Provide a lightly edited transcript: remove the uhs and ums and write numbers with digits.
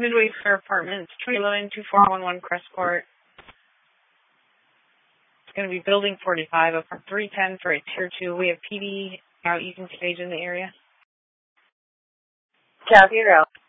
Midway Square Apartments, 2011-2411 Crestport. It's going to be Building 45, apartment 310 for a Tier 2. We have PD out using stage in the area. Copy, route.